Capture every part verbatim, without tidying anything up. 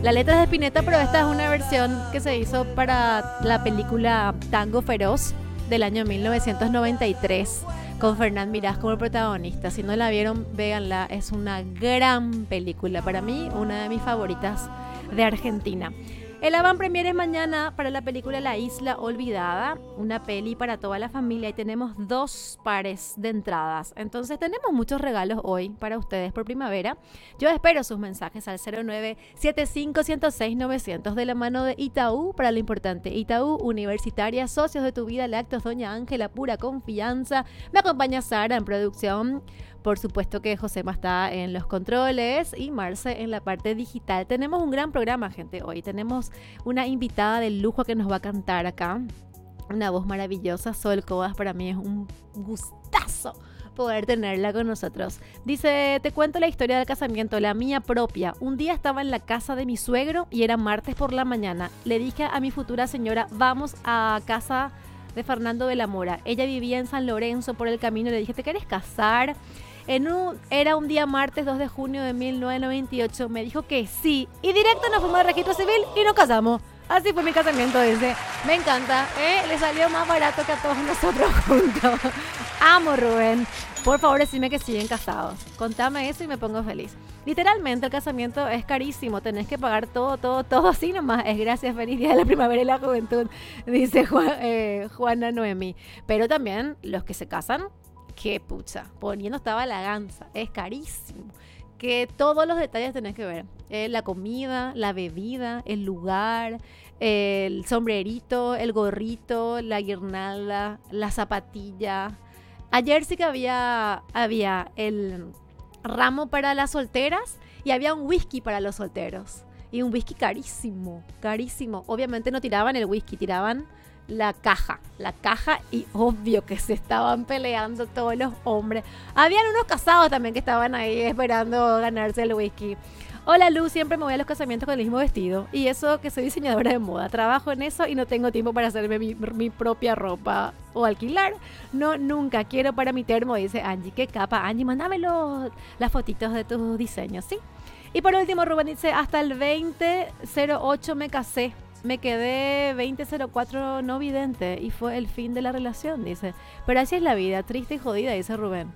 La letra es de Spinetta, pero esta es una versión que se hizo para la película Tango Feroz del año mil novecientos noventa y tres, con Fernán Mirás como el protagonista. Si no la vieron, véanla, es una gran película. Para mí, una de mis favoritas de Argentina. El avant premier es mañana para la película La Isla Olvidada, una peli para toda la familia, y tenemos dos pares de entradas. Entonces tenemos muchos regalos hoy para ustedes por primavera. Yo espero sus mensajes al cero nueve siete cinco cero seis nueve cero cero de la mano de Itaú para lo importante. Itaú Universitaria, socios de tu vida, Lactos, Doña Ángela, pura confianza. Me acompaña Sara en producción. Por supuesto que Josema está en los controles y Marce en la parte digital. Tenemos un gran programa, gente, hoy. Tenemos una invitada de lujo que nos va a cantar acá. Una voz maravillosa. Sol Cobas, para mí es un gustazo poder tenerla con nosotros. Dice, te cuento la historia del casamiento, la mía propia. Un día estaba en la casa de mi suegro y era martes por la mañana. Le dije a mi futura señora, vamos a casa de Fernando de la Mora. Ella vivía en San Lorenzo por el camino. Le dije, ¿te querés casar? En un, era un día martes dos de junio de mil novecientos noventa y ocho. Me dijo que sí. Y directo nos fuimos al registro civil y nos casamos. Así fue mi casamiento ese. Me encanta, ¿eh? Le salió más barato que a todos nosotros juntos. Amo, Rubén. Por favor, decime que siguen casados. Contame eso y me pongo feliz. Literalmente el casamiento es carísimo. Tenés que pagar todo, todo, todo así nomás. Es gracias, feliz día de la primavera y la juventud, dice Juan, eh, Juana Noemí. Pero también los que se casan, qué pucha, poniendo esta balaganza, es carísimo. Que todos los detalles tenés que ver. Eh, la comida, la bebida, el lugar, el sombrerito, el gorrito, la guirnalda, la zapatilla. Ayer sí que había, había el ramo para las solteras y había un whisky para los solteros. Y un whisky carísimo, carísimo. Obviamente no tiraban el whisky, tiraban la caja, la caja y obvio que se estaban peleando todos los hombres. Habían unos casados también que estaban ahí esperando ganarse el whisky. Hola Lu, siempre me voy a los casamientos con el mismo vestido. Y eso que soy diseñadora de moda, trabajo en eso y no tengo tiempo para hacerme mi, mi propia ropa o alquilar. No, nunca quiero para mi termo, dice Angie. Qué capa, Angie, mándamelo las fotitos de tus diseños, ¿sí? Y por último Rubén dice, hasta el veinte cero ocho me casé. Me quedé veinte cero cuatro no vidente y fue el fin de la relación, dice. Pero así es la vida, triste y jodida, dice Rubén.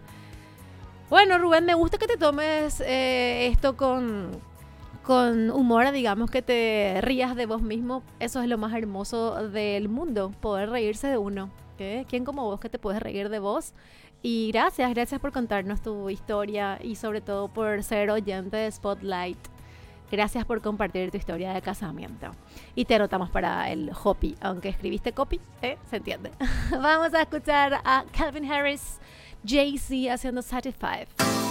Bueno, Rubén, me gusta que te tomes eh, esto con, con humor, digamos, que te rías de vos mismo. Eso es lo más hermoso del mundo, poder reírse de uno. ¿Qué? ¿Quién como vos que te puedes reír de vos? Y gracias, gracias por contarnos tu historia y sobre todo por ser oyente de Spotlight. Gracias por compartir tu historia de casamiento. Y te anotamos para el Hopi, aunque escribiste copy, ¿eh? Se entiende. Vamos a escuchar a Calvin Harris, Jay-Z haciendo Satisfied.